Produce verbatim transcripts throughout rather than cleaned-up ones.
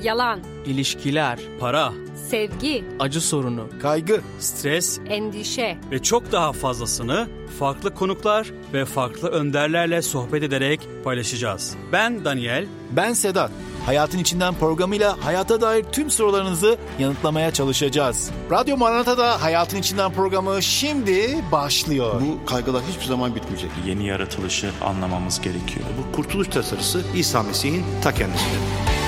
yalan, ilişkiler, para, sevgi, acı sorunu, kaygı, stres endişe ve çok daha fazlasını farklı konuklar ve farklı önderlerle sohbet ederek paylaşacağız. Ben Daniel. Ben Sedat. Hayatın İçinden programıyla hayata dair tüm sorularınızı yanıtlamaya çalışacağız. Radyo Maranata'da Hayatın İçinden programı şimdi başlıyor. Bu kaygılar hiçbir zaman bitmeyecek. Yeni yaratılışı anlamamız gerekiyor. Bu kurtuluş tasarısı İsa Mesih'in ta kendisidir.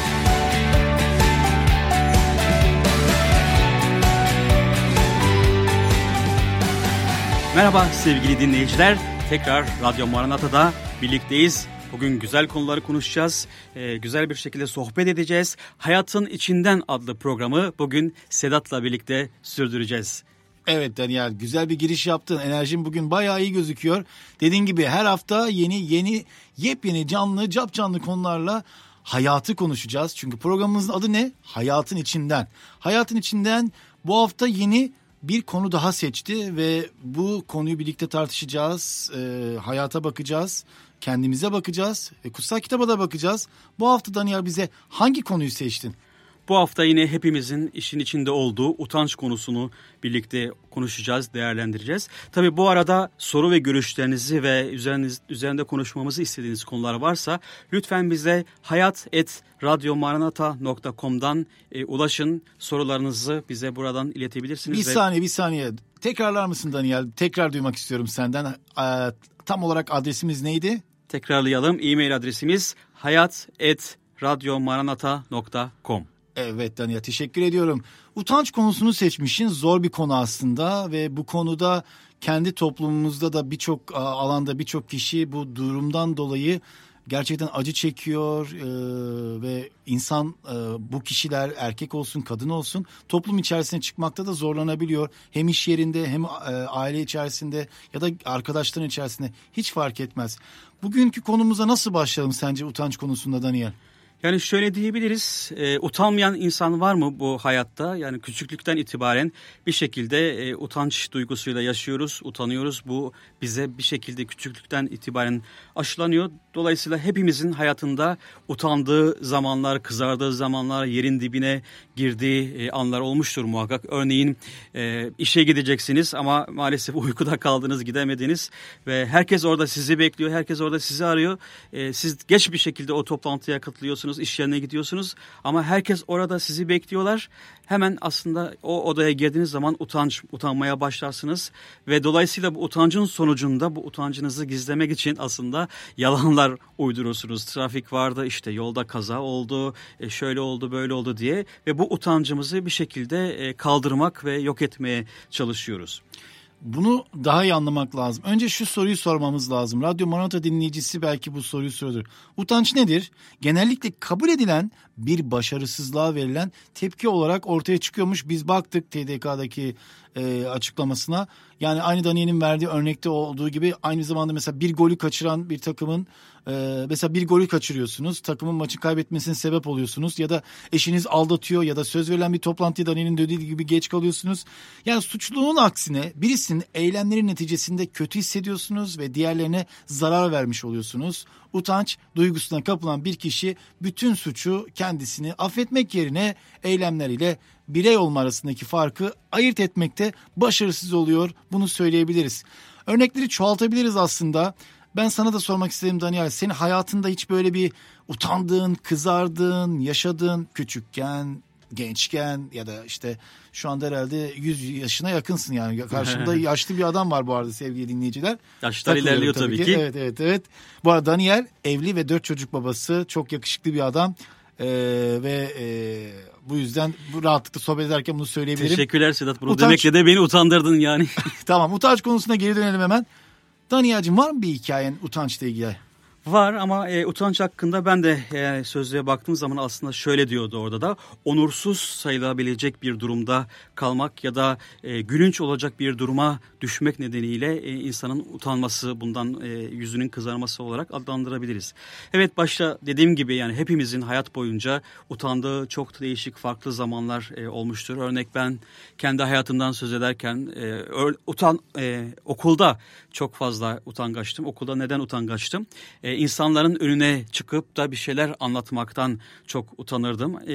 Merhaba sevgili dinleyiciler. Tekrar Radyo Maranata'da birlikteyiz. Bugün güzel konuları konuşacağız. Ee, güzel bir şekilde sohbet edeceğiz. Hayatın İçinden adlı programı bugün Sedat'la birlikte sürdüreceğiz. Evet Daniel, güzel bir giriş yaptın. Enerjin bugün bayağı iyi gözüküyor. Dediğin gibi her hafta yeni yeni yepyeni canlı cap canlı konularla hayatı konuşacağız. Çünkü programımızın adı ne? Hayatın İçinden. Hayatın İçinden bu hafta yeni bir konu daha seçti ve bu konuyu birlikte tartışacağız. Ee, hayata bakacağız, kendimize bakacağız ve kutsal kitaba da bakacağız. Bu hafta Daniel bize hangi konuyu seçtin? Bu hafta yine hepimizin işin içinde olduğu utanç konusunu birlikte konuşacağız, değerlendireceğiz. Tabii bu arada soru ve görüşlerinizi ve üzeriniz, üzerinde konuşmamızı istediğiniz konular varsa lütfen bize hayat et radyo maranata nokta com'dan e, ulaşın. Sorularınızı bize buradan iletebilirsiniz. Bir ve... saniye bir saniye tekrarlar mısın Daniel? Tekrar duymak istiyorum senden. Ee, tam olarak adresimiz neydi? Tekrarlayalım. E-mail adresimiz hayat et radyo maranata nokta com. Evet Daniel, teşekkür ediyorum. Utanç konusunu seçmişsin. Zor bir konu aslında ve bu konuda kendi toplumumuzda da birçok alanda birçok kişi bu durumdan dolayı gerçekten acı çekiyor ee, ve insan e, bu kişiler erkek olsun kadın olsun toplum içerisine çıkmakta da zorlanabiliyor. Hem iş yerinde hem e, aile içerisinde ya da arkadaşların içerisinde hiç fark etmez. Bugünkü konumuza nasıl başlayalım sence utanç konusunda Daniel? Yani şöyle diyebiliriz, e, utanmayan insan var mı bu hayatta? Yani küçüklükten itibaren bir şekilde e, utanç duygusuyla yaşıyoruz, utanıyoruz. Bu bize bir şekilde küçüklükten itibaren aşılanıyor. Dolayısıyla hepimizin hayatında utandığı zamanlar, kızardığı zamanlar, yerin dibine girdiği e, anlar olmuştur muhakkak. Örneğin e, işe gideceksiniz ama maalesef uykuda kaldınız, gidemediniz ve herkes orada sizi bekliyor, herkes orada sizi arıyor. E, siz geç bir şekilde o toplantıya katılıyorsunuz. İş yerine gidiyorsunuz ama herkes orada sizi bekliyorlar. Hemen aslında o odaya girdiğiniz zaman utanç, utanmaya başlarsınız ve dolayısıyla bu utancın sonucunda bu utancınızı gizlemek için aslında yalanlar uydurursunuz. Trafik vardı, işte yolda kaza oldu, e şöyle oldu, böyle oldu diye ve bu utancımızı bir şekilde kaldırmak ve yok etmeye çalışıyoruz. Bunu daha iyi anlamak lazım. Önce şu soruyu sormamız lazım. Radyo Maranata dinleyicisi belki bu soruyu soruyor. Utanç nedir? Genellikle kabul edilen bir başarısızlığa verilen tepki olarak ortaya çıkıyormuş. Biz baktık T D K'daki e, açıklamasına. Yani aynı Daniel'in verdiği örnekte olduğu gibi aynı zamanda mesela bir golü kaçıran bir takımın e, mesela bir golü kaçırıyorsunuz. Takımın maçı kaybetmesine sebep oluyorsunuz. Ya da eşiniz aldatıyor ya da söz verilen bir toplantıya Daniel'in dediği gibi geç kalıyorsunuz. Yani suçluluğun aksine birisinin eylemleri neticesinde kötü hissediyorsunuz ve diğerlerine zarar vermiş oluyorsunuz. Utanç duygusuna kapılan bir kişi bütün suçu kendisini affetmek yerine eylemleriyle birey olma arasındaki farkı ayırt etmekte başarısız oluyor. Bunu söyleyebiliriz. Örnekleri çoğaltabiliriz aslında. Ben sana da sormak istedim Daniel. Senin hayatında hiç böyle bir utandığın, kızardığın, yaşadığın küçükken, gençken ya da işte şu anda herhalde yüz yaşına yakınsın yani. Karşımda yaşlı bir adam var bu arada sevgili dinleyiciler. Yaşlar ilerliyor tabii, tabii ki. ki. Evet evet evet. Bu arada Daniel evli ve dört çocuk babası. Çok yakışıklı bir adam. Ee, ve e, bu yüzden bu rahatlıkla sohbet ederken bunu söyleyebilirim. Teşekkürler Sedat. Bunu utanç... demekle de beni utandırdın yani. Tamam, utanç konusuna geri dönelim hemen. Daniel'cim var mı bir hikayen utançla ilgili? Var ama e, utanç hakkında ben de e, sözlüğe baktığım zaman aslında şöyle diyordu orada da. Onursuz sayılabilecek bir durumda kalmak ya da e, gülünç olacak bir duruma düşmek nedeniyle e, insanın utanması, bundan e, yüzünün kızarması olarak adlandırabiliriz. Evet, başta dediğim gibi yani hepimizin hayat boyunca utandığı çok değişik farklı zamanlar e, olmuştur. Örnek ben kendi hayatımdan söz ederken e, utan e, okulda çok fazla utangaçtım. Okulda neden utangaçtım? E, insanların önüne çıkıp da bir şeyler anlatmaktan çok utanırdım.